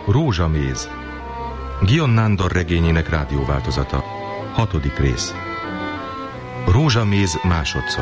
Rózsaméz. Guion Nándor regényének rádióváltozata. 6. rész. Rózsaméz másodszor.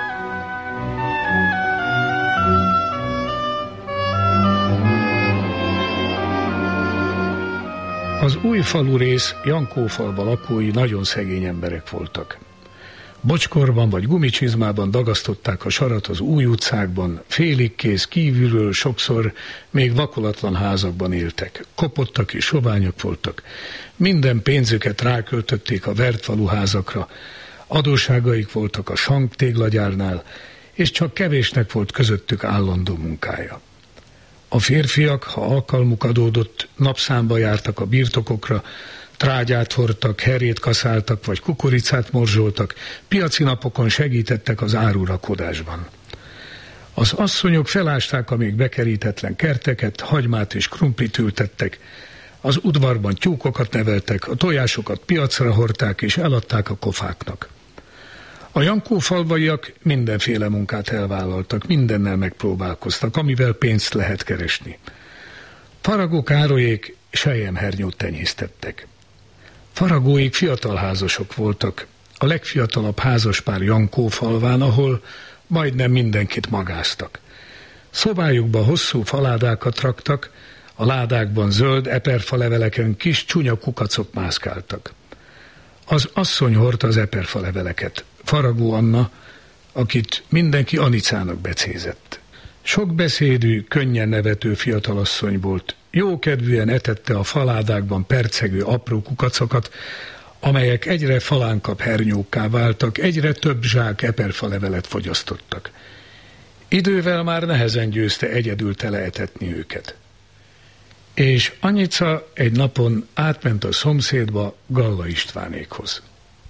Az új falu rész Jankófalva lakói nagyon szegény emberek voltak. Bocskorban vagy gumicsizmában dagasztották a sarat az új utcákban, félig kész kívülről sokszor még vakolatlan házakban éltek. Kopottak és soványak voltak. Minden pénzüket ráköltötték a vert faluházakra, adósságaik voltak a Sank téglagyárnál, és csak kevésnek volt közöttük állandó munkája. A férfiak, ha alkalmuk adódott, napszámba jártak a birtokokra, trágyát hordtak, herét kaszáltak, vagy kukoricát morzsoltak, piaci napokon segítettek az árurakodásban. Az asszonyok felásták a még bekerítetlen kerteket, hagymát és krumplit ültettek, az udvarban tyúkokat neveltek, a tojásokat piacra hordták és eladták a kofáknak. A Jankófalvaiak mindenféle munkát elvállaltak, mindennel megpróbálkoztak, amivel pénzt lehet keresni. Faragó Károlyék selyemhernyót tenyésztettek. Faragóik fiatal házasok voltak, a legfiatalabb házaspár Jankófalván, ahol majdnem mindenkit magáztak. Szobájukba hosszú faládákat raktak, a ládákban zöld eperfaleveleken kis csúnya kukacok mászkáltak. Az asszony hordta az eperfaleveleket, Faragó Anna, akit mindenki Anicának becézett. Sokbeszédű, könnyen nevető fiatalasszony volt, jókedvűen etette a faládákban percegő apró kukacokat, amelyek egyre falánkabb hernyókká váltak, egyre több zsák eperfalevelet fogyasztottak. Idővel már nehezen győzte egyedül teleetetni őket. És Anyica egy napon átment a szomszédba Galla Istvánékhoz.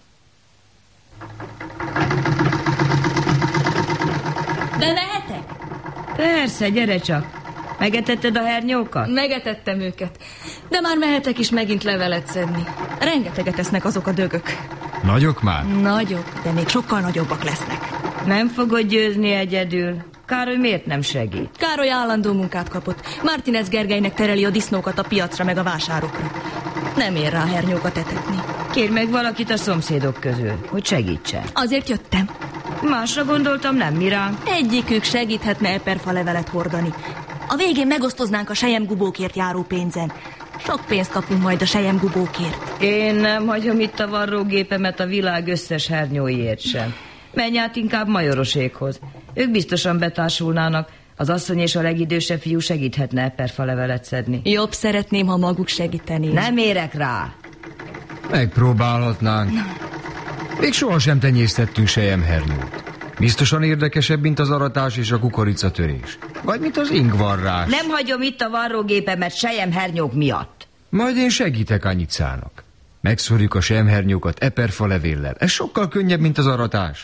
Bemehetek? Persze, gyere csak. Megetetted a hernyókat? Megetettem őket, de már mehetek is megint levelet szedni. Rengeteget esznek azok a dögök. Nagyok már? Nagyok, de még sokkal nagyobbak lesznek. Nem fogod győzni egyedül. Károly miért nem segít? Károly állandó munkát kapott. Martínez Gergelynek tereli a disznókat a piacra meg a vásárokra. Nem ér rá hernyókat etetni. Kérj meg valakit a szomszédok közül, hogy segítsen. Azért jöttem. Másra gondoltam, nem mi rám. Egyikük segíthetne eperfalevelet hordani. A végén megosztoznánk a selyemgubókért járó pénzen. Sok pénzt kapunk majd a selyemgubókért. Én nem hagyom itt a varrógépemet a világ összes hernyóiért sem. Menj át inkább Majorosékhoz. Ők biztosan betársulnának. Az asszony és a legidősebb fiú segíthetne eperfalevelet szedni. Jobb szeretném, ha maguk segítenék. Nem érek rá. Megpróbálhatnánk. Még sohasem tenyésztettünk selyemhernyót. Biztosan érdekesebb, mint az aratás és a kukoricatörés. Vagy mint az ingvarrás. Nem hagyom itt a varrógépemet selyemhernyók miatt. Majd én segítek Anyicának. Megszórjuk a selyemhernyókat eperfalevéllel. Ez sokkal könnyebb, mint az aratás.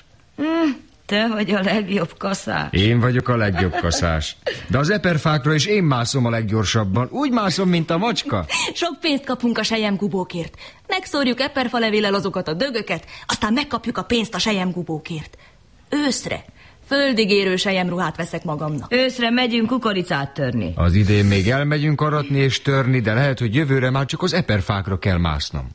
Te vagy a legjobb kaszás. Én vagyok a legjobb kaszás. De az eperfákra is én mászom a leggyorsabban. Úgy mászom, mint a macska. Sok pénzt kapunk a selyemgubókért. Megszórjuk eperfalevéllel azokat a dögöket, aztán megkapjuk a pénzt a selyemgubókért. Őszre földig érő selyemruhát veszek magamnak. Őszre megyünk kukoricát törni. Az idén még elmegyünk aratni és törni, de lehet, hogy jövőre már csak az eperfákra kell másznom.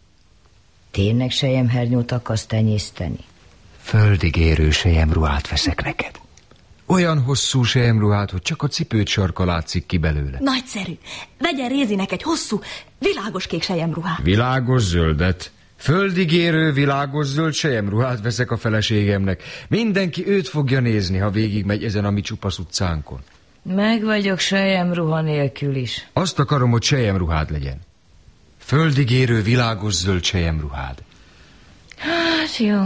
Tényleg selyemhernyót akarsz tenyészteni? Földig érő selyemruhát veszek neked. Olyan hosszú selyemruhát, hogy csak a cipőt sarka látszik ki belőle. Nagyszerű. Vegyen Rézinek egy hosszú, világos kék selyemruhát. Világos zöldet. Földig érő, világos zöld selyemruhát veszek a feleségemnek. Mindenki őt fogja nézni, ha végigmegy ezen a mi csupasz utcánkon. Meg vagyok selyemruha nélkül is. Azt akarom, hogy selyemruhád legyen. Földig érő, világos zöld selyemruhád. Hát jó.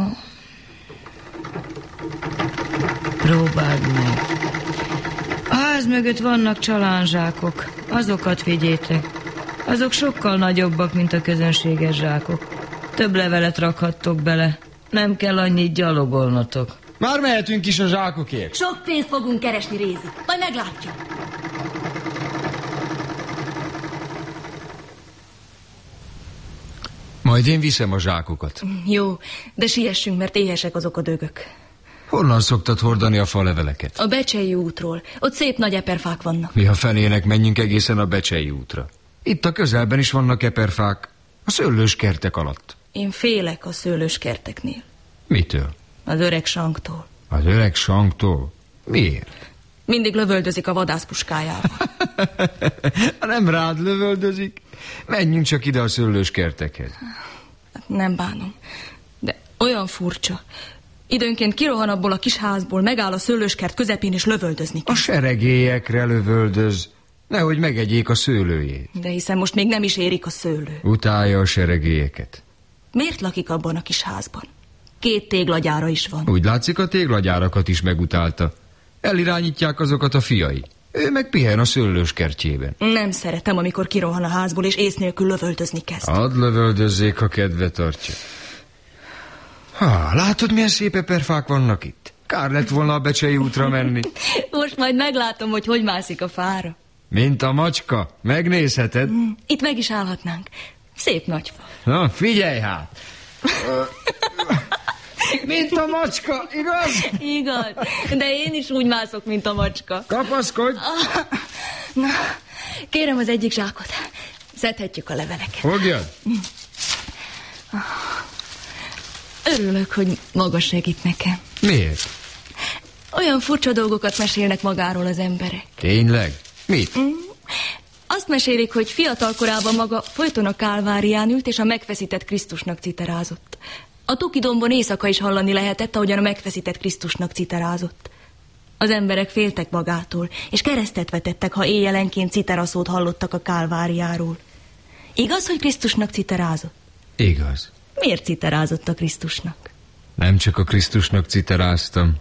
Próbáld meg. A ház mögött vannak csalánzsákok. Azokat vigyétek. Azok sokkal nagyobbak, mint a közönséges zsákok. Több levelet rakhattok bele. Nem kell annyit gyalogolnotok. Már mehetünk is a zsákokért. Sok pénzt fogunk keresni, Rézi. Majd meglátjuk. Majd én viszem a zsákokat. Jó, de siessünk, mert éhesek azok a dögök. Honnan szoktad hordani a faleveleket? A Becsei útról. Ott szép nagy eperfák vannak. Mi a fenének menjünk egészen a Becsei útra? Itt a közelben is vannak eperfák, a szőlőskertek alatt. Én félek a szőlőskerteknél. Mitől? Az öreg sanktól. Az öreg sanktól? Miért? Mindig lövöldözik a vadászpuskájával. Nem rád lövöldözik? Menjünk csak ide a szőlőskertekhez. Nem bánom, de olyan furcsa. Időnként kirohan abból a kis házból, megáll a szőlőskert közepén és lövöldözni kezd. A seregélyekre lövöldöz, nehogy megegyék a szőlőjét. De hiszen most még nem is érik a szőlő. Utálja a seregélyeket. Miért lakik abban a kis házban? 2 téglagyára is van. Úgy látszik, a téglagyárakat is megutálta. Elirányítják azokat a fiai. Ő meg pihen a szőlőskertjében. Nem szeretem, amikor kirohan a házból és ész nélkül lövöldözni kezd. Hadd lövöldözzék, ha kedve tartja. Látod, milyen szép eperfák vannak itt? Kár lett volna a Becsei útra menni. Most majd meglátom, hogy mászik a fára. Mint a macska, megnézheted. Itt meg is állhatnánk. Szép nagy fa. Na, figyelj hát! Mint a macska, igaz? Igaz, de én is úgy mászok, mint a macska. Kapaszkodj! Na, kérem az egyik zsákot. Szedhetjük a leveleket. Fogjad! Örülök, hogy maga segít nekem. Miért? Olyan furcsa dolgokat mesélnek magáról az emberek. Tényleg? Mit? Azt mesélik, hogy fiatal korában maga folyton a Kálvárián ült, és a megfeszített Krisztusnak citerázott. A Tukidombon éjszaka is hallani lehetett, ahogyan a megfeszített Krisztusnak citerázott. Az emberek féltek magától, és keresztet vetettek, ha éjjelenként citeraszót hallottak a Kálváriáról. Igaz, hogy Krisztusnak citerázott? Igaz. Miért citerázott a Krisztusnak? Nem csak a Krisztusnak citeráztam.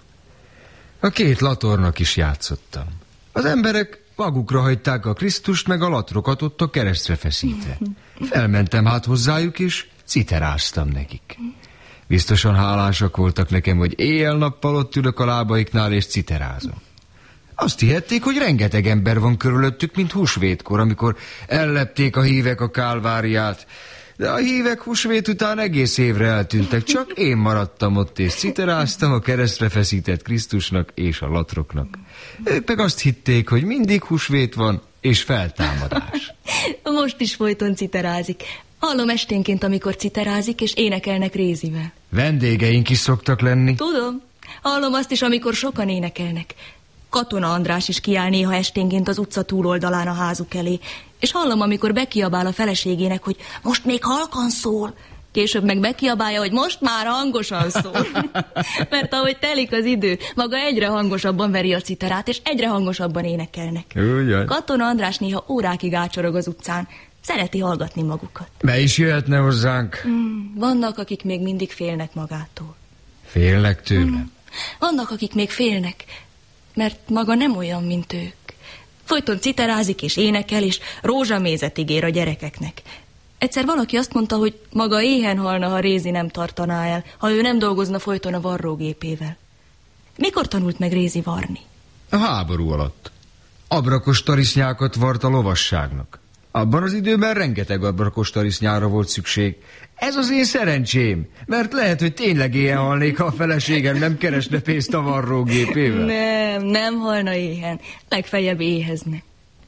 A 2 latornak is játszottam. Az emberek magukra hagyták a Krisztust meg a latrokat ott a keresztre feszítve. Felmentem hát hozzájuk, és citeráztam nekik. Biztosan hálásak voltak nekem, hogy éjjel-nappal ott ülök a lábaiknál és citerázom. Azt hihették, hogy rengeteg ember van körülöttük, mint húsvétkor, amikor ellepték a hívek a Kálváriát. De a hívek húsvét után egész évre eltűntek, csak én maradtam ott és citeráztam a keresztre feszített Krisztusnak és a latroknak. Ők meg azt hitték, hogy mindig húsvét van és feltámadás. Most is folyton citerázik. Hallom esténként, amikor citerázik, és énekelnek Rézivel. Vendégeink is szoktak lenni. Tudom. Hallom azt is, amikor sokan énekelnek. Katona András is kiáll néha esténként az utca túloldalán a házuk elé, és hallom, amikor bekiabál a feleségének, hogy most még halkan szól. Később meg bekiabálja, hogy most már hangosan szól. Mert ahogy telik az idő, maga egyre hangosabban veri a citerát, és egyre hangosabban énekelnek. Ugyan. Katona András néha órákig ácsorog az utcán. Szereti hallgatni magukat. Be is jöhetne hozzánk. Vannak, akik még mindig félnek magától. Félnek tőlem? Vannak, akik még félnek, mert maga nem olyan, mint ők. Folyton citerázik és énekel, és rózsamézet ígér a gyerekeknek. Egyszer valaki azt mondta, hogy maga éhen halna, ha Rézi nem tartaná el, ha ő nem dolgozna folyton a varrógépével. Mikor tanult meg Rézi varni? A háború alatt. Abrakos tarisznyákat vart a lovasságnak. Abban az időben rengeteg abrakos tarisznyára volt szükség. Ez az én szerencsém, mert lehet, hogy tényleg éhen halnék, ha a feleségem nem keresne pénzt a varrógépével. Nem halna éhen, legfeljebb éhezne.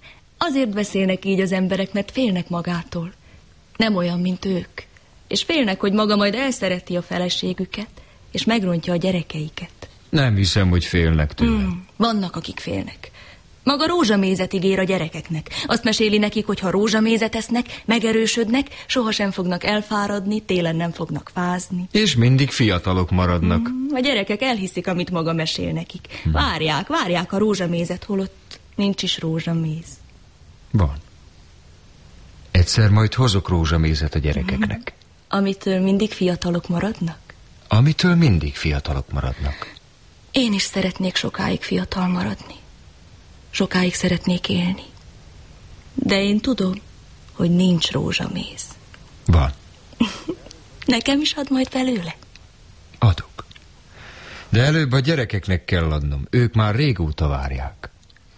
Azért beszélnek így az emberek, mert félnek magától. Nem olyan, mint ők. És félnek, hogy maga majd elszereti a feleségüket, és megrontja a gyerekeiket. Nem hiszem, hogy félnek tőlem. Vannak, akik félnek. Maga rózsamézet ígér a gyerekeknek. Azt meséli nekik, hogy ha rózsamézet esznek, megerősödnek, sohasem fognak elfáradni, télen nem fognak fázni. És mindig fiatalok maradnak. A gyerekek elhiszik, amit maga mesél nekik. Várják a rózsamézet, holott nincs is rózsaméz. Van. Egyszer majd hozok rózsamézet a gyerekeknek. Amitől mindig fiatalok maradnak? Amitől mindig fiatalok maradnak. Én is szeretnék sokáig fiatal maradni. Sokáig szeretnék élni. De én tudom, hogy nincs rózsaméz. Van. Nekem is ad majd belőle? Adok. De előbb a gyerekeknek kell adnom. Ők már régóta várják.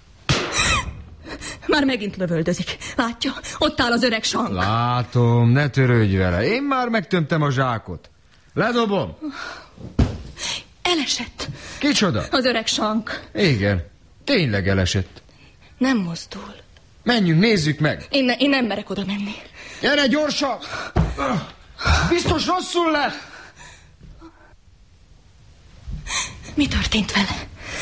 Már megint lövöldözik. Látja? Ott áll az öreg sank. Látom, ne törődj vele. Én már megtömtem a zsákot. Ledobom. Elesett. Kicsoda? Az öreg sank. Igen, tényleg elesett. Nem mozdul. Menjünk, nézzük meg. Én nem merek oda menni. Gyere gyorsan! Biztos rosszul lett. Mi történt vele?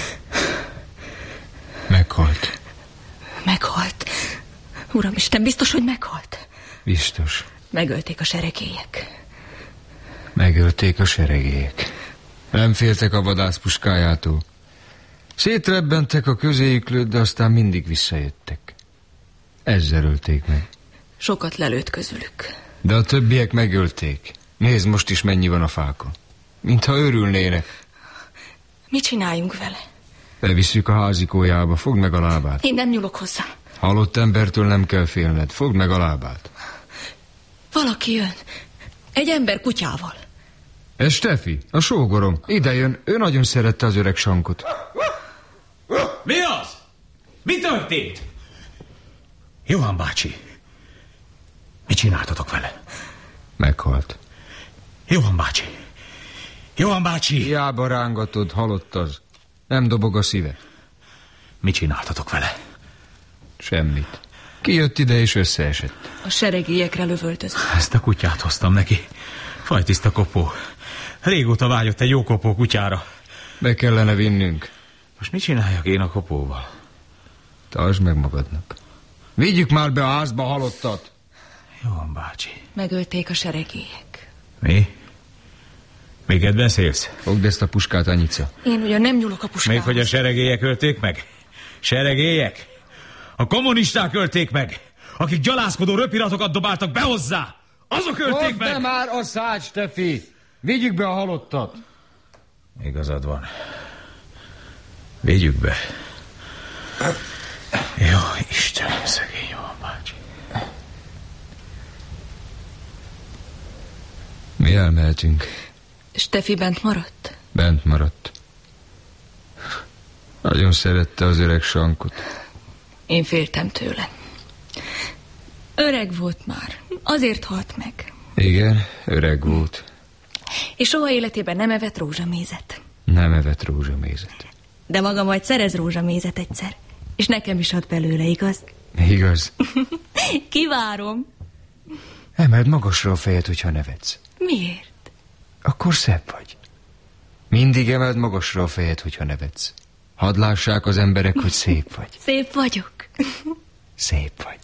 Meghalt. Meghalt. Uramisten, biztos, hogy meghalt? Biztos. Megölték a seregélyek. Megölték a seregélyek. Nem féltek a vadászpuskájától. Szétrebbentek a közéjük, de aztán mindig visszajöttek. Ezzel ölték meg. Sokat lelőtt közülük. De a többiek megölték. Nézd, most is mennyi van a fákon. Mintha örülnének. Mit csináljunk vele? Bevisszük a házikójába, fogd meg a lábát. Én nem nyúlok hozzá. Halott embertől nem kell félned, fogd meg a lábát. Valaki jön. Egy ember kutyával. Ez Stefi, a sógorom. Ide jön, ő nagyon szerette az öreg Sankot. Mi az? Mi történt? Johann bácsi, mit csináltatok vele? Meghalt. Johann bácsi, Johann bácsi! Hiába rángatod, halott az. Nem dobog a szíve. Mit csináltatok vele? Semmit. Kijött ide és összeesett. A seregélyekre lövöldözött. Ezt a kutyát hoztam neki. Fajtiszta kopó. Régóta vágyott egy jó kopó kutyára. Be kellene vinnünk. Most mit csináljak én a kopóval? Tartsd meg magadnak. Vigyük már be a házba halottat. Johann bácsi. Megölték a seregélyek. Mi? Miket beszélsz? Fogd ezt a puskát, Anyica. Én ugyan nem nyúlok a puskához. Még hogy a seregélyek ölték meg? Seregélyek? A kommunisták ölték meg, akik gyalászkodó röpiratokat dobáltak be hozzá. Azok ölték meg! Fogd be már a szád, Stefi! Vigyük be a halottat! Igazad van. Vigyük be. Jó, Istenem, szegény Johann bácsi. Mi elmehetünk. Stefi bent maradt? Bent maradt. Nagyon szerette az öreg Sankot. Én féltem tőle. Öreg volt már. Azért halt meg. Igen, öreg volt. És soha életében nem evett rózsamézet. Nem evett rózsamézet. De maga majd szerez rózsamézet egyszer. És nekem is ad belőle, igaz? Igaz. Kivárom. Emeld magasra a fejed, hogyha nevetsz. Miért? Akkor szebb vagy. Mindig emeld magasra a fejed, hogyha nevetsz. Hadd lássák az emberek, hogy szép vagy. Szép vagyok. Szép vagy.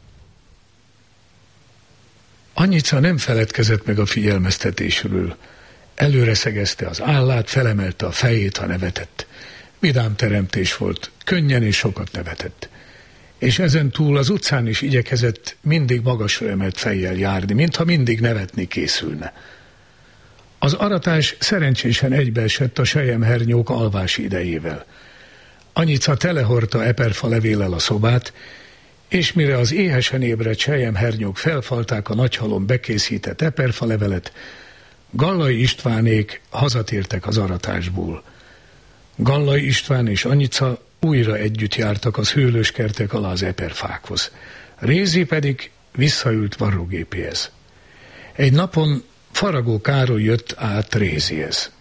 Anyica nem feledkezett meg a figyelmeztetésről. Előre szegezte az állát, felemelte a fejét, ha nevetett. Vidám teremtés volt, könnyen és sokat nevetett. És ezen túl az utcán is igyekezett mindig magasra emelt fejjel járni, mintha mindig nevetni készülne. Az aratás szerencsésen egybeesett a selyemhernyók alvási idejével. Anyica telehordta eperfa levéllel a szobát, és mire az éhesen ébredt selyemhernyók felfalták a nagyhalom bekészített eperfa levelet, Gallai Istvánék hazatértek az aratásból. Gallai István és Anyica újra együtt jártak az hőlős kertek alá az eperfákhoz. Rézi pedig visszaült varrógépéhez. Egy napon Faragó Károly jött át Rézihez.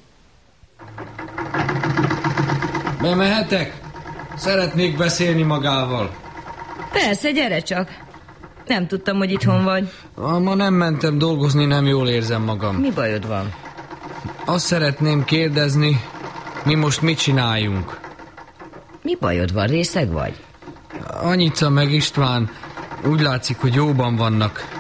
Bemehetek? Szeretnék beszélni magával. Persze, gyere csak. Nem tudtam, hogy itthon vagy. Ma nem mentem dolgozni, nem jól érzem magam. Mi bajod van? Azt szeretném kérdezni, mi most mit csináljunk? Mi bajod van, részeg vagy? Anyica meg István úgy látszik, hogy jóban vannak.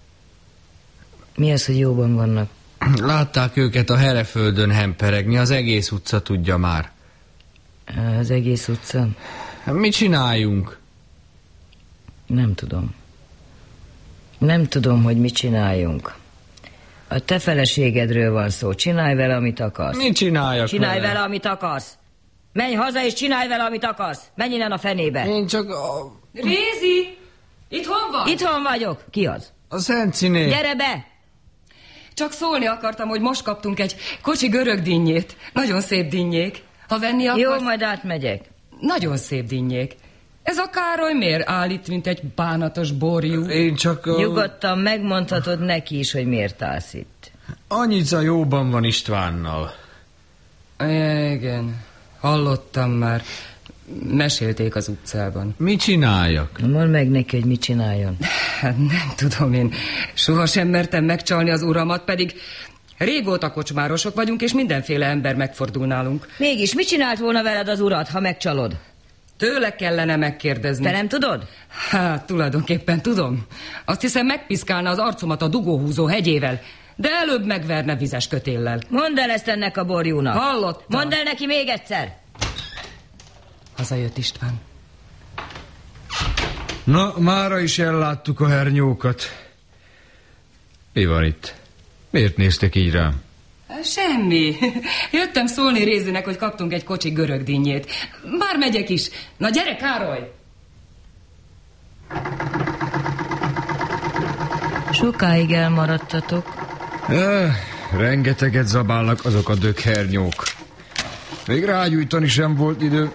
Mi az, hogy jóban vannak? Látták őket a Hereföldön hemperegni, az egész utca tudja már. Az egész utca? Mit csináljunk? Nem tudom. Nem tudom, hogy mit csináljunk. A te feleségedről van szó. Csinálj vele, amit akarsz. Mit csináljak Csinálj vele, amit akarsz. Menj haza és csinálj vele, amit akarsz. Menj innen a fenébe. Én csak Rézi! Itthon van? Itthon vagyok. Ki az? a Szentciné. Gyere be! Csak szólni akartam, hogy most kaptunk egy kocsi görög dinnyét. Nagyon szép dinnyék. Ha venni akarsz... Jó, majd átmegyek. Nagyon szép dinnyék. Ez a Károly miért áll itt, mint egy bánatos borjú? Én csak Nyugodtan megmondhatod neki is, hogy miért állsz itt. Anyica jóban van Istvánnal. Igen, hallottam már. Mesélték az utcában. Mit csináljak? Mondd meg neki, hogy mit csináljon. Hát nem tudom én. Sohasem mertem megcsalni az uramat, pedig régóta kocsmárosok vagyunk, és mindenféle ember megfordul nálunk. Mégis mit csinált volna veled az urat, ha megcsalod? Tőle kellene megkérdezni. Te nem tudod? Hát, tulajdonképpen tudom. Azt hiszem, megpiszkálna az arcomat a dugóhúzó hegyével, de előbb megverne vizes kötéllel. Mondd el ezt ennek a borjúnak. Hallotta? Mondd el neki még egyszer. Hazajött István. Na, mára is elláttuk a hernyókat. Mi van itt? Miért néztek így rám? Semmi. Jöttem szólni Rézinek, hogy kaptunk egy kocsi görögdinnyét. Már megyek is. Na gyere, Károly! Sokáig elmaradtatok. Rengeteget zabálnak azok a döghernyók. Még rágyújtani sem volt idő.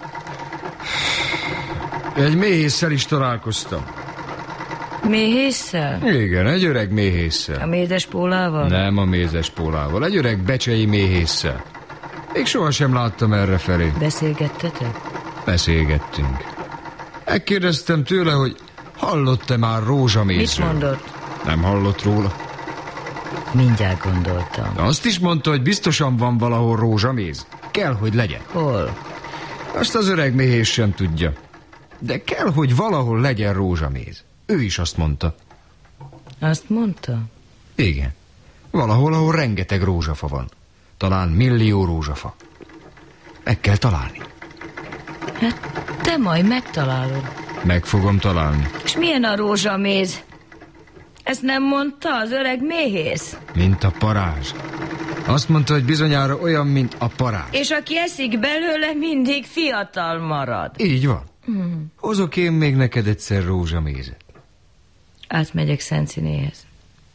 Egy méhésszel is találkoztam. Méhésszel? Igen, egy öreg méhésszel. A mézes pólával? Nem a mézes pólával, egy öreg becsei méhésszel. Még sohasem láttam errefelé. Beszélgettetek? Beszélgettünk. Megkérdeztem tőle, hogy hallott-e már rózsamézről. Mit mondott? Nem hallott róla. Mindjárt gondoltam. Azt is mondta, hogy biztosan van valahol rózsaméz. Kell, hogy legyen. Hol? Azt az öreg méhész sem tudja. De kell, hogy valahol legyen rózsaméz. Ő is azt mondta. Azt mondta? Igen. Valahol, ahol rengeteg rózsafa van. Talán millió rózsafa. Meg kell találni. Hát te majd megtalálod. Meg fogom találni. És milyen a rózsaméz? Ezt nem mondta az öreg méhész? Mint a parázs. Azt mondta, hogy bizonyára olyan, mint a parázs. És aki eszik belőle, mindig fiatal marad. Így van. Hozok én még neked egyszer rózsamézet. Átmegyek Szentszínéhez.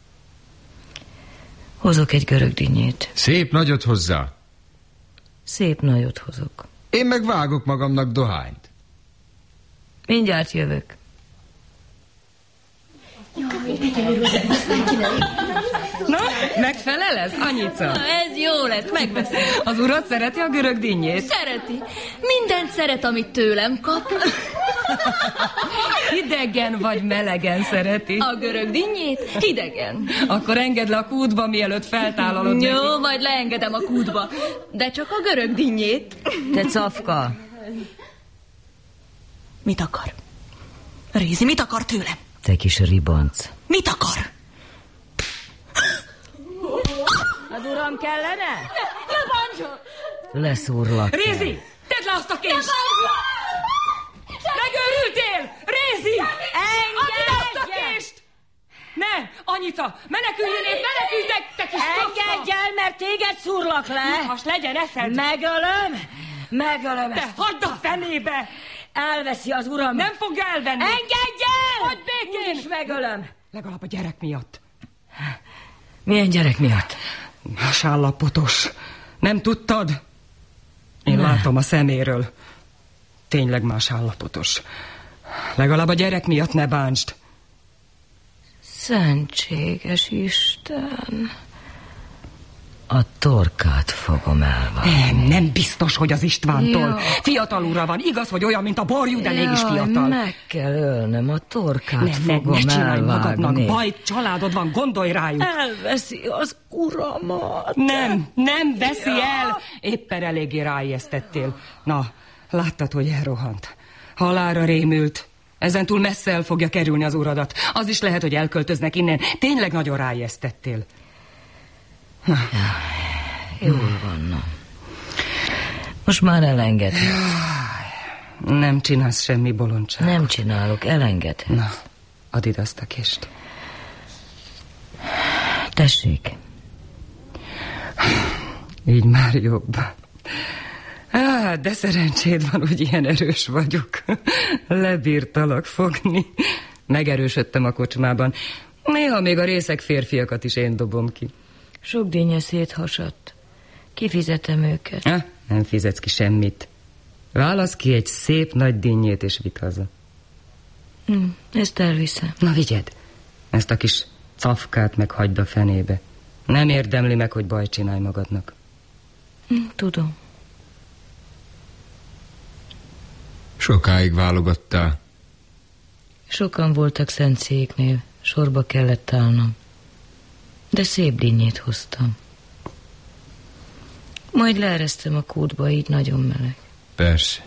Hozok egy görögdinnyét. Szép nagyot hozzá. Szép nagyot hozok. Én meg vágok magamnak dohányt. Mindjárt jövök. Na, megfelel ez, Anyica? Na, ez jó lesz, megbeszél. Az urat szereti a görögdinnyét? Szereti. Mindent szeret, amit tőlem kap. Hidegen vagy melegen szereti? A görögdinnyét hidegen. Akkor engedd le a kútba, mielőtt feltállalod neki. Jó, majd leengedem a kútba. De csak a görögdinnyét. Te cafka. Mit akar? Rézi, mit akar tőlem? Te kis ribanc. Mit akar? Az uram kellene? Lebáncsol! Leszúrlak. Rézi, tedd le azt a kést! Megőrültél! Rézi! Add le azt a kést! Ne, Anyica, meneküljön épp, menekülj, te kis Engedj el, mert téged szúrlak le! Most legyen eszed! Megölöm Te hagyd a fenébe! Elveszi az uram! Nem fogja elvenni! Engedj el! Hagyd békén! Úgyis megölöm! Legalább a gyerek miatt. Milyen gyerek miatt? Más állapotos. Nem tudtad? Én látom a szeméről. Tényleg más állapotos. Legalább a gyerek miatt ne bántsd. Szentséges Isten! A torkát fogom elvágni. Nem biztos, hogy az Istvántól. Ja. Fiatal ura van, igaz, hogy olyan, mint a borjú, de mégis fiatal. Meg kell ölnöm, a torkát fogom ne csinálj elvágni. magadnak bajt, családod van, gondolj rájuk. Elveszi az uramat. Nem veszi el. Éppen eléggé ráijesztettél. Na, láttad, hogy elrohant. Halálra rémült. Ezentúl messze el fogja kerülni az uradat. Az is lehet, hogy elköltöznek innen. Tényleg nagyon ráijesztettél. Jól van, na. Most már elengedhetsz. Nem csinálsz semmi bolondságot. Nem csinálok, elengedhetsz. Na, add ide azt a kést. Tessék. Így már jobb. De szerencséd van, hogy ilyen erős vagyok. Lebírtalak fogni. Megerősödtem a kocsmában. Néha még a részeg férfiakat is én dobom ki. Sok dinnye széthasadt. Kifizetem őket. Nem fizetsz ki semmit. Válasz ki egy szép nagy dinnyét és vidd haza. Ezt elviszem. Na vigyed, ezt a kis cafkát meg hagyd a fenébe. Nem érdemli meg, hogy bajt csinálj magadnak. Tudom. Sokáig válogattál. Sokan voltak Szentszéknél, sorba kellett állnom. De szép dinnyét hoztam. Majd leeresztem a kútba, így nagyon meleg. Persze.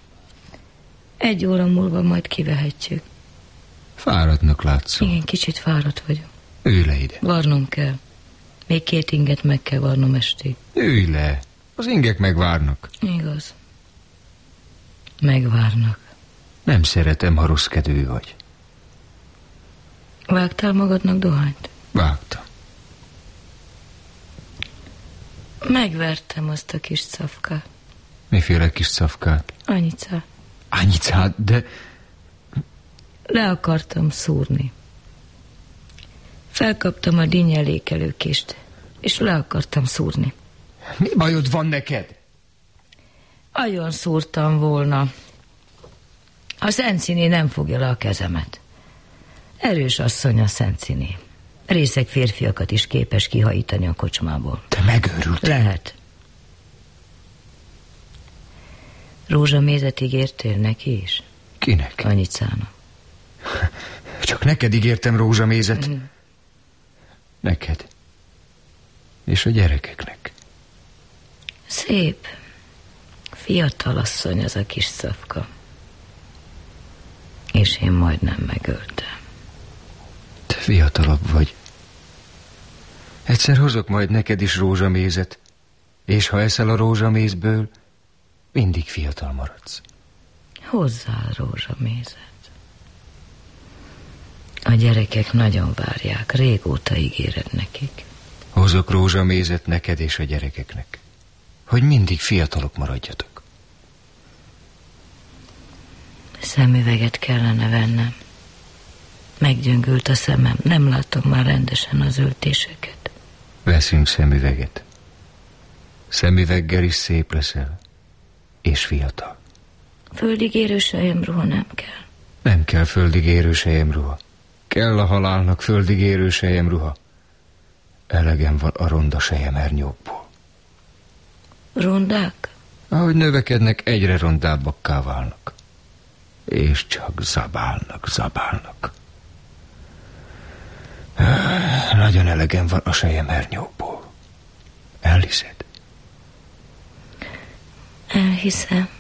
1 óra múlva majd kivehetjük. Fáradtnak látszom. Igen, kicsit fáradt vagyok. Ülj le ide. Varnom kell. Még 2 inget meg kell varnom estig. Ülj le. Az ingek megvárnak. Igaz. Megvárnak. Nem szeretem, ha rossz kedvű vagy. Vágtál magadnak dohányt? Vágtam. Megvertem azt a kis cafkát. Miféle kis cafkát? Anyicát. Anyicát, de... Le akartam szúrni. Felkaptam a dinnyelékelőkést, és le akartam szúrni. Mi bajod van neked? Agyon szúrtam volna. A Szentszíné nem fogja le a kezemet. Erős asszony a Szentszíné. Részeg férfiakat is képes kihajítani a kocsmából. Te megőrültél. Lehet. Rózsamézet ígértél neki is? Kinek? Anyicának. Csak neked ígértem rózsamézet. Neked. És a gyerekeknek. Szép, fiatal asszony az a kis szafka. És én majdnem megöltem. Te fiatalabb vagy. Egyszer hozok majd neked is rózsamézet, és ha eszel a rózsamézből, mindig fiatal maradsz. Hozzál rózsamézet. A gyerekek nagyon várják, régóta ígéred nekik. Hozok rózsamézet neked és a gyerekeknek, hogy mindig fiatalok maradjatok. Szemüveget kellene vennem. Meggyöngült a szemem, nem látom már rendesen az öltéseket. Veszünk szemüveget. Szemüveggel is szép leszel, és fiatal. Földigérő selyemruha nem kell. Nem kell földigérő selyemruha. Kell a halálnak földigérő selyemruha. Elegem van a ronda selyemhernyókból. Rondák? Ahogy növekednek, egyre rondábbakká válnak. És csak zabálnak. Nagyon elegem van a selyemhernyókból. Elhiszed? Elhiszem.